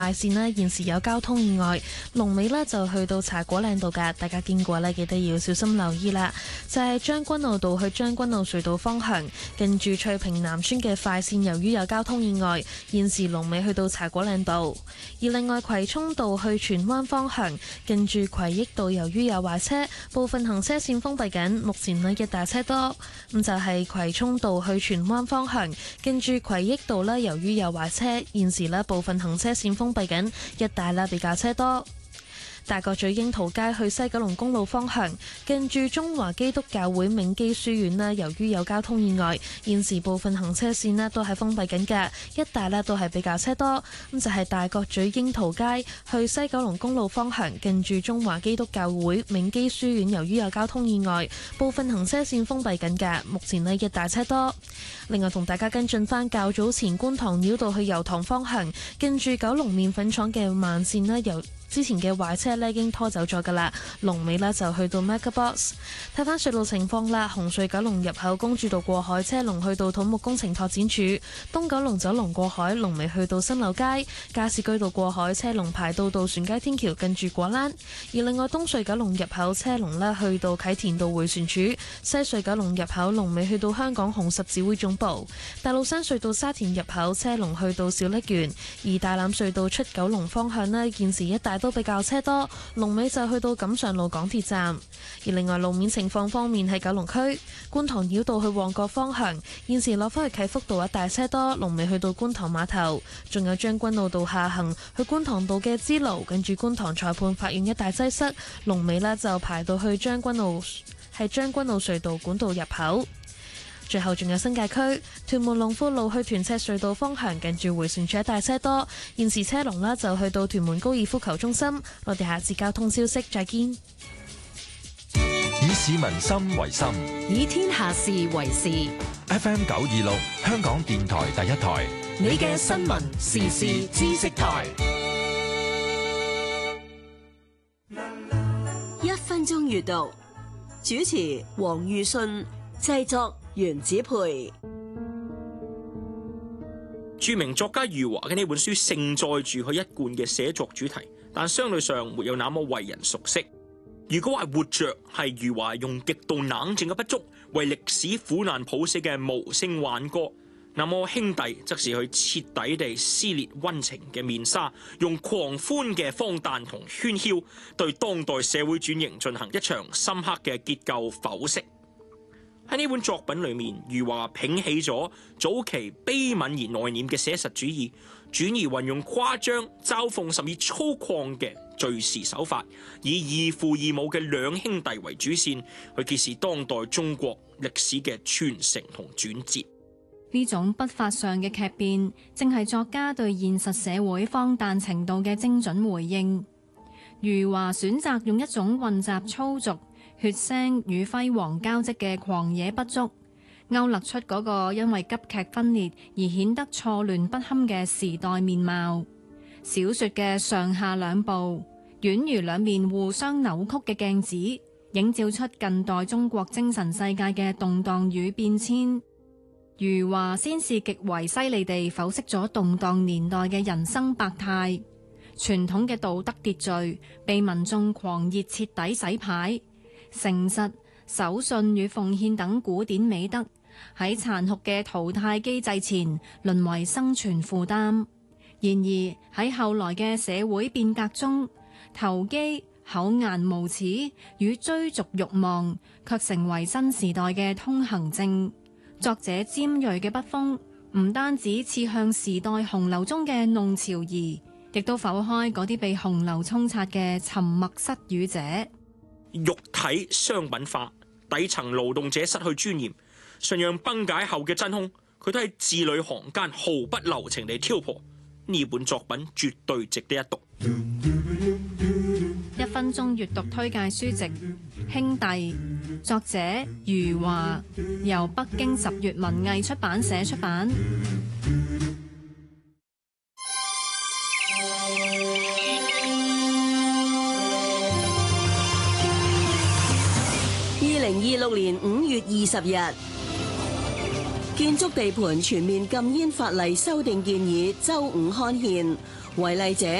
快線呢，現時有交通意外，龍尾呢就去到茶果嶺道㗎，大家經過呢記得要小心留意啦。就係將軍澳道去將軍澳隧道方向，近住翠屏南村嘅快線，由於有交通意外，現時龍尾去到茶果嶺道。而另外葵涌道去荃灣方向，近住葵益道，由於有壞車，部分行車線封閉緊，目前呢一大車多。咁就係葵涌道去荃灣方向，近住葵益道呢，由於有壞車，現時呢部分行車線封閉緊，一帶啦比較車多。大角咀櫻桃街去西九龍公路方向，近住中華基督教會銘基書院呢，由於有交通意外，現時部分行車線呢都係封閉緊嘅，一帶呢都係比較車多。咁就係大角咀櫻桃街去西九龍公路方向，近住中華基督教會銘基書院，由於有交通意外，部分行車線封閉緊嘅，目前呢一帶車多。另外同大家跟進返較早前觀塘繞道去油塘方向，近住九龍麵粉廠嘅慢線呢，由之前嘅壞車呢已經拖走咗㗎啦，龍尾呢就去到 MegaBox。睇返隧道情況啦，紅隧九龍入口公主道過海車龍去到土木工程拓展處，東九龍走廊過海龍尾去到新樓街，加士居道過海車龍排到渡船街天橋近住果欄。而另外東隧九龍入口車龍呢去到啟田道迴旋處，西隧九龍入口龍尾去到香港紅十字會總部，大老山隧道沙田入口車龍去到小瀝源，而大欖隧道出九龍方向呢，現時一帶都比較車多，龍尾就去到錦上路港鐵站。而另外路面情況方面，喺九龍區觀塘繞道去旺角方向，現時落返去啟福道一帶車多，龍尾去到觀塘碼頭。仲有將軍澳道下行去觀塘道嘅支路，跟住觀塘裁判法院一帶擠塞，龍尾呢就排到去將軍澳隧道管道入口。最後仲有新界區屯門龍富路去屯赤隧道方向，近住迴旋處一帶車多，現時車龍啦就去到屯門高爾夫球中心。我哋下次交通消息再見。 以市民心為心， 以天下事為事。 FM 926香港電台第一台， 你嘅新聞時事知識台。 1分鐘閱讀，主持黃裕信，製作原子培。 著名作家余華嘅呢本書盛載住佢一貫嘅寫作主題，但相對上沒有那麼為人熟悉。如果話活着係余華用極度冷靜嘅筆觸為歷史苦難譜寫嘅無聲挽歌，那麼兄弟則是佢徹底地撕裂溫情嘅面紗，用狂歡嘅荒誕同喧囂對當代社會轉型進行一場深刻嘅結構剖析。喺呢本作品裏面，余華摒棄咗早期悲憫而內斂嘅寫實主義，轉而運用誇張、嘲諷甚至粗獷嘅敘事手法，以異父異母嘅兩兄弟為主線，去揭示當代中國歷史嘅傳承同轉折。 呢種筆法上嘅劇變，正係作家對現實社會荒誕程度嘅精準回應。余華選擇用一種混雜粗俗、血腥與輝煌交織嘅狂野筆觸，勾勒出嗰個因為急劇分裂而顯得錯亂不堪嘅時代面貌。小說嘅上下兩部，宛如兩面互相扭曲嘅鏡子，映照出近代中國精神世界嘅動盪與變遷。余華先是極為犀利地剖析咗動盪年代嘅人生百態，傳統嘅道德秩序被民眾狂熱徹底洗牌，誠實、守信與奉獻等古典美德喺殘酷嘅淘汰機制前淪為生存負擔。然而喺後來嘅社會變革中，投機、厚顏無恥與追逐慾望卻成為新時代嘅通行證。作者尖銳嘅筆鋒唔單止刺向時代洪流中嘅弄潮兒，亦都剖開嗰啲被洪流沖刷嘅沉默失語者。 肉體商品化，底層勞動者失去尊嚴，信仰崩解後嘅真空，佢都喺字裏行間毫不留情地挑破。呢本作品絕對值得一讀。 1分鐘閱讀推介書籍《兄弟》，作者余華，由北京十月文藝出版社出版。 2026年5月20日， 建築地盤全面禁煙法例修訂建議周五刊憲，違例者